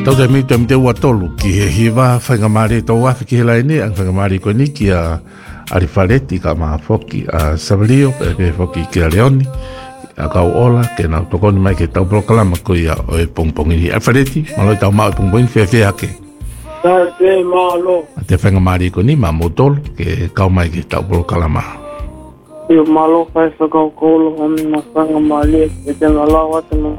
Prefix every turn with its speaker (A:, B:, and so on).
A: Tau te mi te ua tolu ki he hiwa whangamari tau wafi ki he laini ang whangamari koe ni ki a Arifareti ka maa foki a Savalio pe foki ki a Leoni a kau ola ke na tokoni mai ke tau proklama koe a oe pongpongi ni Arifareti maloi tau maa oe pongpongi whewhea ke
B: te malo
A: a te whangamari koe ni maa motolo ke kau mai ke tau proklama
B: Yo malo kai whakau kolo hami na whangamari e te ngalawa te